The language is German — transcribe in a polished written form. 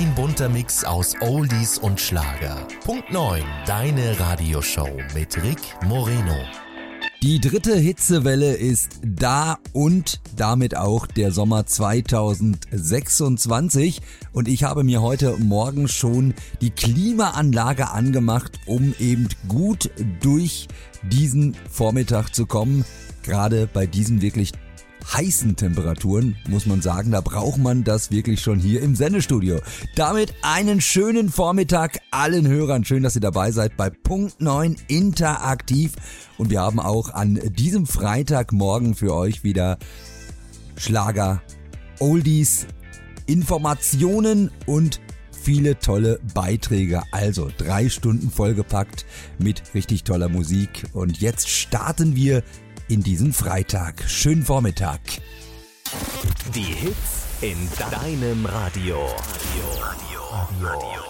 Ein bunter Mix aus Oldies und Schlager. Punkt 9, deine Radioshow mit Rick Moreno. Die dritte Hitzewelle ist da und damit auch der Sommer 2026 und ich habe mir heute Morgen schon die Klimaanlage angemacht, um eben gut durch diesen Vormittag zu kommen. Gerade bei diesen wirklich heißen Temperaturen, muss man sagen, da braucht man das wirklich schon hier im Sendestudio. Damit einen schönen Vormittag allen Hörern. Schön, dass ihr dabei seid bei Punkt 9 Interaktiv. Und wir haben auch an diesem Freitagmorgen für euch wieder Schlager, Oldies, Informationen und viele tolle Beiträge. Also 3 Stunden vollgepackt mit richtig toller Musik. Und jetzt starten wir in diesen Freitag. Schönen Vormittag. Die Hits in deinem Radio.